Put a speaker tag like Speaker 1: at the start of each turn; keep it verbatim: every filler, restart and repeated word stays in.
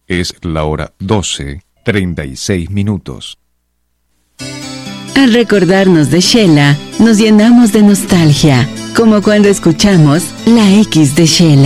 Speaker 1: Es la hora doce, treinta y seis minutos.
Speaker 2: Al recordarnos de Shela, nos llenamos de nostalgia, como cuando escuchamos La X de Shela.